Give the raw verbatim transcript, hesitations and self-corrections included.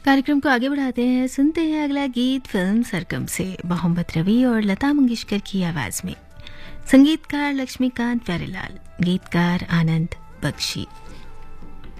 कार्यक्रम को आगे बढ़ाते हैं, सुनते हैं अगला गीत फिल्म सरगम से, मोहम्मद रफ़ी और लता मंगेशकर की आवाज में। संगीतकार लक्ष्मीकांत प्यारेलाल, गीतकार आनंद बख्शी।